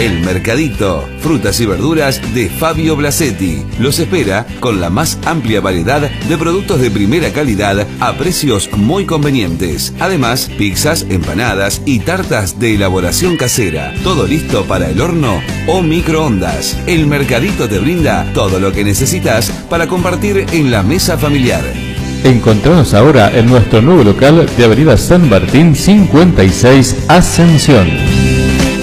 El Mercadito, frutas y verduras de Fabio Blasetti. Los espera con la más amplia variedad de productos de primera calidad a precios muy convenientes. Además, pizzas, empanadas y tartas de elaboración casera. Todo listo para el horno o microondas. El Mercadito te brinda todo lo que necesitas para compartir en la mesa familiar. Encontranos ahora en nuestro nuevo local de Avenida San Martín 56, Ascensión.